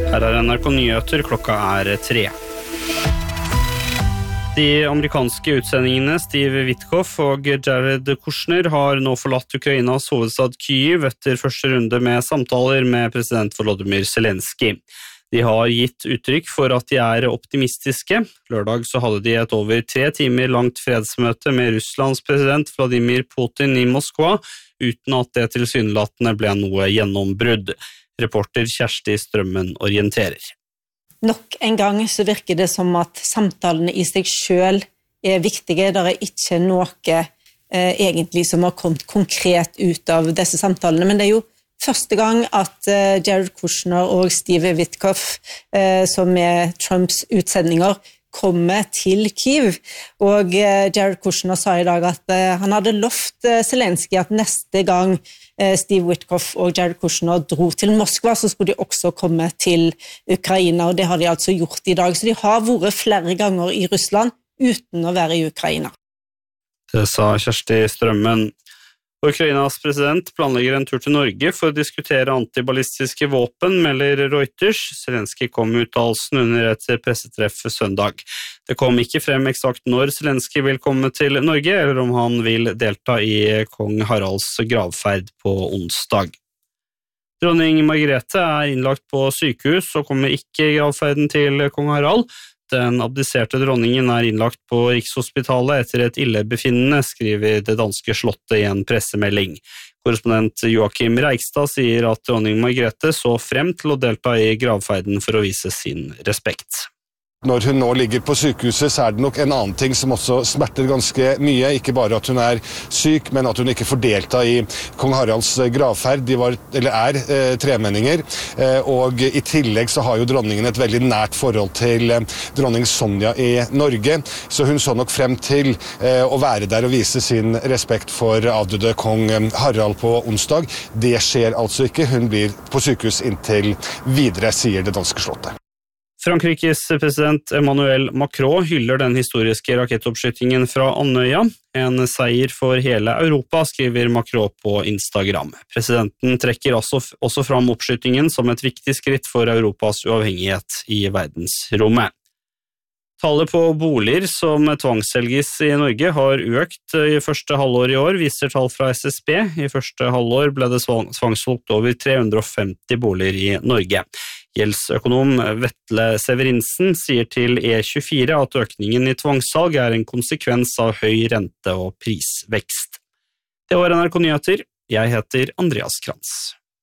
Her NRK Nyheter, klokka 3. De amerikanske utsendingene Steve Witkoff og Jared Kushner har nå forlatt Ukrainas hovedstad Kyiv etter første runde med samtaler med president Volodymyr Zelensky. De har gitt uttrykk for at de er optimistiske. Lørdag så hadde de et over 3 timer langt fredsmøte med Russlands president Vladimir Putin i Moskva, uten at det tilsynelatende ble noe gjennombrudd. Reporter Kjersti Strømmen orienterer. Nok en gang så virker det som at samtalene i seg selv er viktige. Det er ikke noe egentlig som har kommet konkret ut av disse samtalene, men det er jo første gang at Jared Kushner og Steve Witkoff, som er Trumps utsendinger, kommer til Kyiv. Og Jared Kushner sa i dag at han hadde lovt Zelensky at neste gang Steve Witkoff og Jared Kushner dro til Moskva, så skulle de også komme til Ukraina, og det har de altså gjort i dag. Så de har vært flere ganger i Russland uten å være i Ukraina. Det sa Kjersti Strømmen. Ukrainas president planlegger en tur til Norge for å diskutere antiballistiske våpen, melder Reuters. Zelensky kom med uttalelsen under et pressetreff søndag. Det kom ikke frem eksakt når Zelensky vil komme til Norge, eller om han vil delta i kong Haralds gravferd på onsdag. Dronning Margrethe er innlagt på sykehus og kommer ikke i gravferden til kong Harald. Den abdiserte dronningen er innlagt på Rikshospitalet etter et illebefinnende, skriver det danske slottet i en pressemelding. Korrespondent Joachim Reigstad sier at dronning Margrethe så frem til å delta i gravferden for å vise sin respekt. Når hun nå ligger på sykehuset, så er det nok en annen ting som også smerter ganske mye. Ikke bare at hun er syk, men at hun ikke får delta i kong Haralds gravferd. De er tremenninger, og i tillegg så har jo dronningen et veldig nært forhold til dronning Sonja i Norge, så hun så nok frem til å være der og vise sin respekt for avdøde kong Harald på onsdag. Det skjer altså ikke. Hun blir på sykehus inntil videre, sier det danske slottet. Frankrikes president Emmanuel Macron hyller den historiske rakettoppskytingen fra Andøya. En seier for hele Europa, skriver Macron på Instagram. Presidenten trekker også fram oppskytingen som et viktig skritt for Europas uavhengighet i verdensrommet. Tallet på boliger som tvangsselges i Norge har økt i første halvår i år, viser tall fra SSB. I første halvår ble det tvangssolgt over 350 boliger i Norge. Gjeldsøkonom Vetle Severinsen sier til E24 at økningen i tvangssalg er en konsekvens av høy rente og prisvekst. Det var NRK Nyheter. Jeg heter Andreas Krantz.